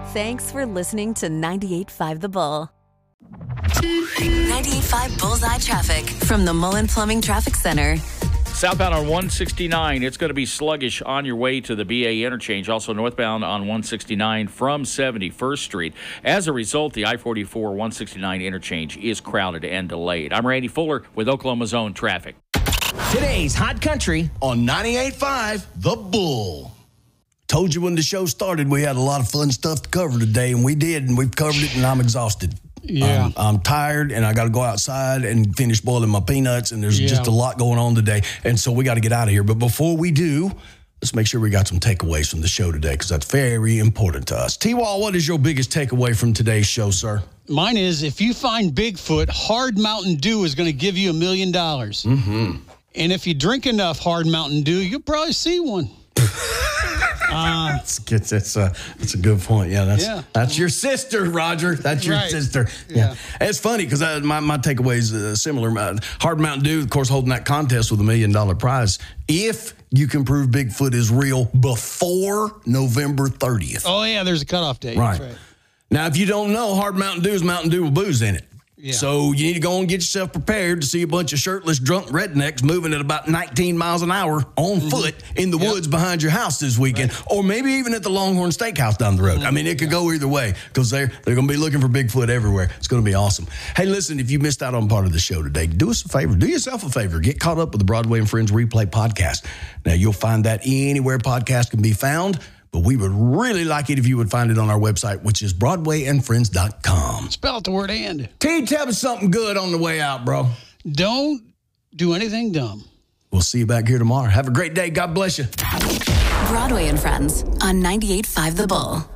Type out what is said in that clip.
Thanks for listening to 98.5 The Bull. 98.5 Bullseye Traffic from the Mullen Plumbing Traffic Center. Southbound on 169, it's going to be sluggish on your way to the BA interchange. Also northbound on 169 from 71st Street. As a result, the I-44 169 interchange is crowded and delayed. I'm Randy Fuller with Oklahoma Zone Traffic. Today's Hot Country on 98.5 The Bull. Told you when the show started we had a lot of fun stuff to cover today, and we did, and we've covered it, and I'm exhausted. Yeah. I'm tired, and I got to go outside and finish boiling my peanuts, and there's just a lot going on today, and so we got to get out of here. But before we do, let's make sure we got some takeaways from the show today, because that's very important to us. T-Wall, what is your biggest takeaway from today's show, sir? Mine is, if you find Bigfoot, Hard Mountain Dew is going to give you $1 million. Mm-hmm. And if you drink enough Hard Mountain Dew, you'll probably see one. That's a good point. Yeah, that's your sister, Roger. That's your sister. Yeah. It's funny because my takeaway is similar. Hard Mountain Dew, of course, holding that contest with $1 million prize. If you can prove Bigfoot is real before November 30th. Oh, yeah, there's a cutoff date. Right. That's right. Now, if you don't know, Hard Mountain Dew is Mountain Dew with booze in it. Yeah. So you need to go and get yourself prepared to see a bunch of shirtless, drunk rednecks moving at about 19 miles an hour on foot in the woods behind your house this weekend, or maybe even at the Longhorn Steakhouse down the road. I mean, it could go either way because they're going to be looking for Bigfoot everywhere. It's going to be awesome. Hey, listen, if you missed out on part of the show today, do us a favor. Do yourself a favor. Get caught up with the Broadway and Friends Replay podcast. Now, you'll find that anywhere podcasts can be found. But we would really like it if you would find it on our website, which is BroadwayandFriends.com. Spell out the word and. T, tell us something good on the way out, bro. Don't do anything dumb. We'll see you back here tomorrow. Have a great day. God bless you. Broadway and Friends on 98.5 The Bull.